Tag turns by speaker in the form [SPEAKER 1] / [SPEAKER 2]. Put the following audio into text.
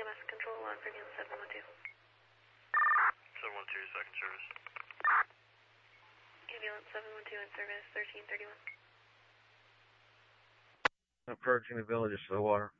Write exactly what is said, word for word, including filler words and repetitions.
[SPEAKER 1] S Control, on frequency seven one two.
[SPEAKER 2] seven one two, second service.
[SPEAKER 1] Ambulance seven one two in service, thirteen thirty-one.
[SPEAKER 3] Approaching the villages to the water.